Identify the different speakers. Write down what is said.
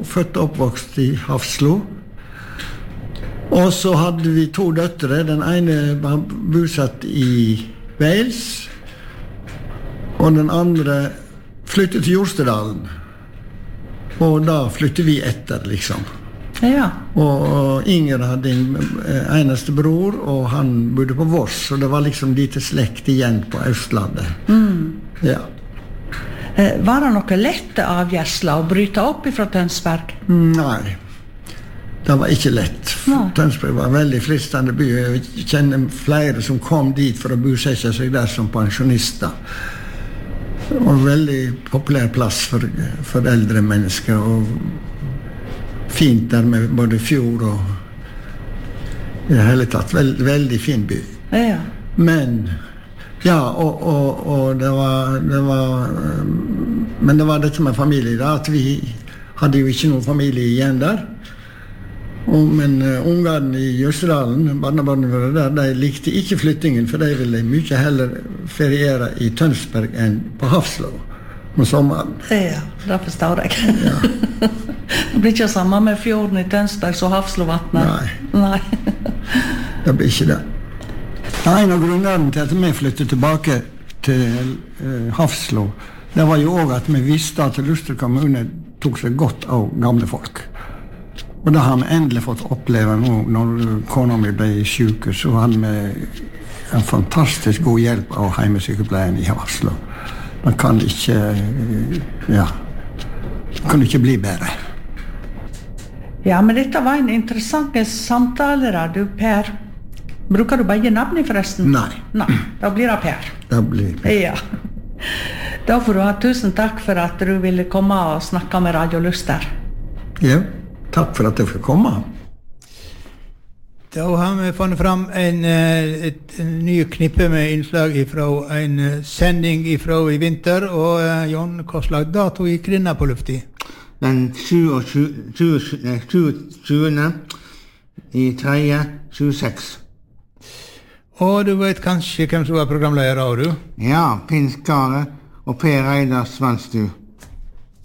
Speaker 1: født og oppvokst i Hafslo. Og så hadde vi 2 døtre. Den ene var bosatt i Wales, og den andre flyttet til Jostedalen. Og da flyttet vi etter, liksom.
Speaker 2: Ja.
Speaker 1: Og Inger hadde en eneste bror, og han bodde på Voss, så det var liksom lite slekt igjen på Østlandet. Ja.
Speaker 2: Var det noe lette avgjørsler å bryte opp fra Tønsberg?
Speaker 1: Nei, det var ikke lett. Tønsberg var en veldig fristende by. Jeg kjenner flere som kom dit for å bosette seg der som pensjonister. Og en veldig populær plass for eldre mennesker, og fint der med både fjord og i det hele tatt. Veldig fin by.
Speaker 2: Ja.
Speaker 1: Men ja, og det var men det var dette med familie da, at vi hadde jo ikke noen familie igjen der. Men ungene i Jostedalen, barnebarnet var der, de likte ikke flyttingen, for de ville mye heller feriere i Tønsberg enn på Hafslo om sommeren.
Speaker 2: Ja, det forstår jeg.
Speaker 1: Ja.
Speaker 2: Det blir ikke samme med fjorden i Tønsberg så Hafslovatnet. Nei.
Speaker 1: Det blir ikke det. En av grunnene til at vi flyttet tilbake til Hafslo, det var jo også at vi visste at Luster kommune tok seg godt av gamle folk. Og det har vi endelig fått oppleve nå. Når kona mi ble syk, så hadde vi en fantastisk god hjelp av heimesykepleien i Hafslo. Man kan ikke bli bedre.
Speaker 2: Ja, men dette var en interessant samtale da, du Per. Bruker du begge navn forresten?
Speaker 1: Nei.
Speaker 2: Da blir det Per.
Speaker 1: Det blir Per.
Speaker 2: Ja. Da får du ha tusen takk for at du ville komme og snakke med Radio Luster.
Speaker 1: Ja, takk for at jeg fikk komme.
Speaker 3: Da har vi funnet fram et ny knippe med innslag fra en sending fra i vinter, og Jon, hva slags dato gikk denne på lufti?
Speaker 4: Den 20. i 3. 26.
Speaker 3: Og du vet kanskje hvem som var programleder av du?
Speaker 4: Ja, Pinn Skare og Per Reidar Svansdu.